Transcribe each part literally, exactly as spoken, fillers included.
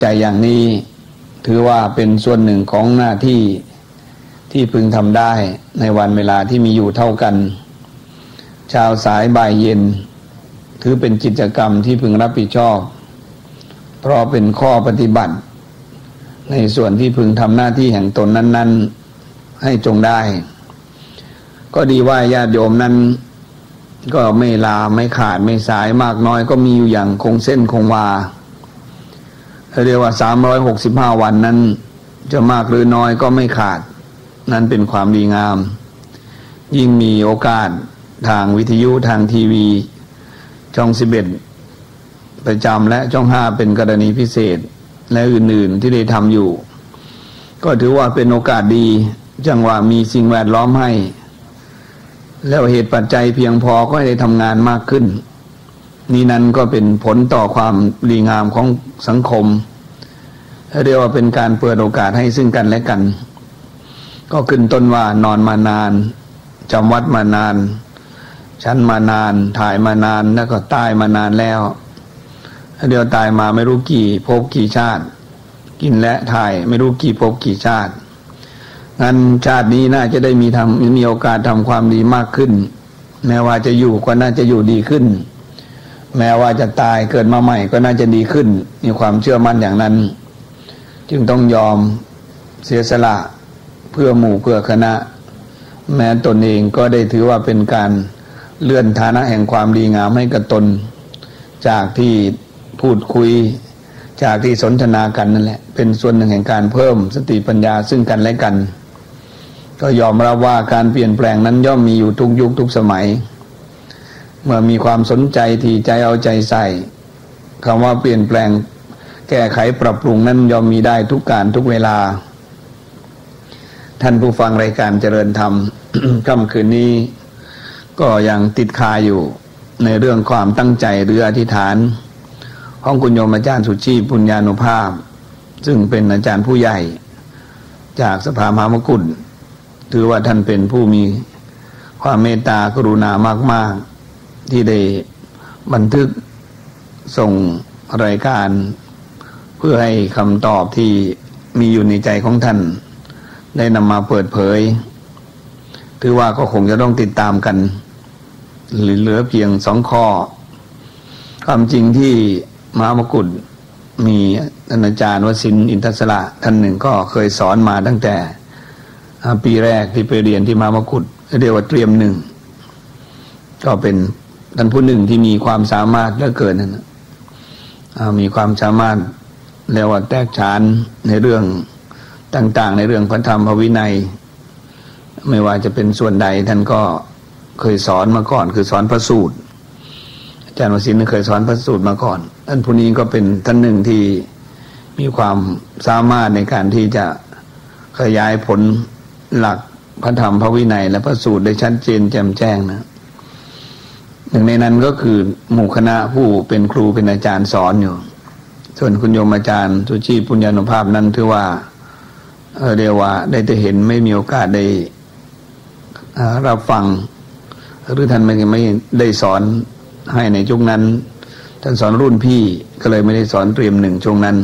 ใจอย่างนี้ถือว่าเป็นส่วนหนึ่งของหน้าที่ที่พึงทำได้ในวันเวลาที่มีอยู่เท่ากันเช้าสายบ่ายเย็นถือเป็นกิจกรรมที่พึงรับผิดชอบเพราะเป็นข้อปฏิบัติในส่วนที่พึงทำหน้าที่แห่งตนนั้นๆให้จงได้ก็ดีว่าญาติโยมนั้นก็ไม่ลาไม่ขาดไม่สายมากน้อยก็มีอยู่อย่างคงเส้นคงวาเรียกว่าสามร้อยหกสิบห้าวันนั้นจะมากหรือน้อยก็ไม่ขาดนั้นเป็นความดีงามยิ่งมีโอกาสทางวิทยุทางทีวีช่องสิบเอ็ดประจำและช่องห้าเป็นกรณีพิเศษและอื่นๆที่ได้ทำอยู่ก็ถือว่าเป็นโอกาสดีจังหวะมีสิ่งแวดล้อมให้แล้วเหตุปัจจัยเพียงพอก็ได้ทำงานมากขึ้นนี่นั้นก็เป็นผลต่อความดีงามของสังคมเรียกว่าเป็นการเปิดโอกาสให้ซึ่งกันและกันก็ขึ้นต้นว่านอนมานานจำวัดมานานชั้นมานานถ่ายมานานแล้วก็ตายมานานแล้วเดี๋ยวตายมาไม่รู้กี่ภพกี่ชาติกินและถ่ายไม่รู้กี่ภพกี่ชาติงั้นชาตินี้น่าจะได้มีทำมีโอกาสทำความดีมากขึ้นแม้ว่าจะอยู่ก็น่าจะอยู่ดีขึ้นแม้ว่าจะตายเกิดมาใหม่ก็น่าจะดีขึ้นมีความเชื่อมั่นอย่างนั้นจึงต้องยอมเสียสละเพื่อหมู่เพื่อคณะแม้ตนเองก็ได้ถือว่าเป็นการเลื่อนฐานะแห่งความดีงามให้กับตนจากที่พูดคุยจากที่สนทนากันนั่นแหละเป็นส่วนหนึ่งแห่งการเพิ่มสติปัญญาซึ่งกันและกันก็ยอมรับว่าการเปลี่ยนแปลงนั้นย่อมมีอยู่ทุกยุคทุกสมัยเมื่อมีความสนใจที่ใจเอาใจใส่คำว่าเปลี่ยนแปลงแก้ไขปรับปรุงนั้นย่อมมีได้ทุกการทุกเวลาท่านผู้ฟังรายการเจริญธรรม ค่ำคืนนี้ก็ยังติดคาอยู่ในเรื่องความตั้งใจหรืออธิษฐานของคุณโยมอาจารย์สุชีปุญญานุภาพซึ่งเป็นอาจารย์ผู้ใหญ่จากสภามหามกุฏถือว่าท่านเป็นผู้มีความเมตตากรุณามากๆที่ได้บันทึกส่งรายการเพื่อให้คำตอบที่มีอยู่ในใจของท่านได้นำมาเปิดเผยถือว่าก็คงจะต้องติดตามกันหรือเหลือเพียงสองข้อความจริงที่มหามกุฏมีท่านอาจารย์วสินทร์อินทศระท่านหนึ่งก็เคยสอนมาตั้งแต่ปีแรกที่ไปเรียนที่มหามกุฏเรียกว่าเตรียมหนึ่งก็เป็นท่านผู้หนึ่งที่มีความสามารถเหลือเกินนะมีความสามารถเรียกว่าแตกฉานในเรื่องต่างๆในเรื่องพระธรรมพระวินัยไม่ว่าจะเป็นส่วนใดท่านก็เคยสอนมาก่อนคือสอนพระสูตรอาจารย์วสินทร์เคยสอนพระสูตรมาก่อนท่านผู้นี้ก็เป็นท่านหนึ่งที่มีความสามารถในการที่จะขยายผลหลักพระธรรมพระวินัยและพระสูตรได้ชัดเจนแจ่มแจ้งนะหนึ่งในนั้นก็คือหมู่คณะผู้เป็นครูเป็นอาจารย์สอนอยู่ส่วนคุณโยมอาจารย์สุชีปุญญานุภาพนั้นถือว่าเออเรียกว่าได้จะเห็นไม่มีโอกาสได้รับฟังหรือท่านไม่ไม่ได้สอนให้ในช่วงนั้นท่านสอนรุ่นพี่ก็เลยไม่ได้สอนเตรียมหนึ่งช่วงนั้น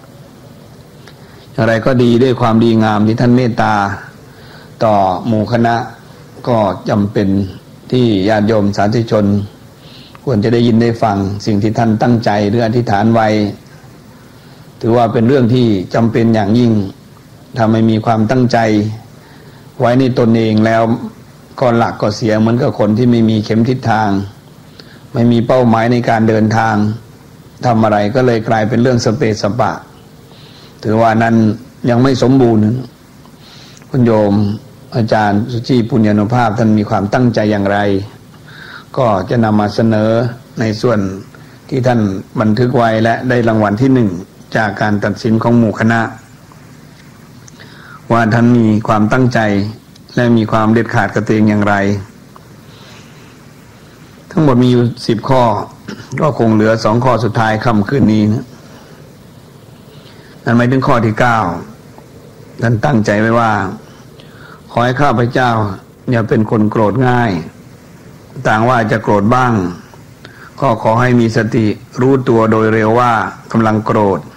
อะไรก็ดีด้วยความดีงามที่ท่านเมตตาต่อหมู่คณะก็จำเป็นที่ญาติโยมสาธุชนควรจะได้ยินได้ฟังสิ่งที่ท่านตั้งใจหรืออธิษฐานไว้ถือว่าเป็นเรื่องที่จำเป็นอย่างยิ่งถ้าไม่มีความตั้งใจไว้ในตนเองแล้วก็หลักก็เสียเหมือนกับคนที่ไม่มีเข็มทิศทางไม่มีเป้าหมายในการเดินทางทำอะไรก็เลยกลายเป็นเรื่องสเปสปะถือว่านั้นยังไม่สมบูรณ์คุณโยมอาจารย์สุชีปุญญานุภาพท่านมีความตั้งใจอย่างไรก็จะนำมาเสนอในส่วนที่ท่านบันทึกไว้และได้รางวัลที่หนึ่งจากการตัดสินของหมู่คณะว่าท่านมีความตั้งใจและมีความเด็ดขาดกระเตงอย่างไรทั้งหมดมีอยู่สิบข้อก็คงเหลือสองข้อสุดท้ายค่ำคืนนี้นะนั่นหมายถึงข้อที่เก้าท่านตั้งใจไว้ว่าขอให้ข้าพเจ้าอย่าเป็นคนโกรธง่ายต่างว่าจะโกรธบ้างก็ขอให้มีสติรู้ตัวโดยเร็วว่ากำลังโกรธ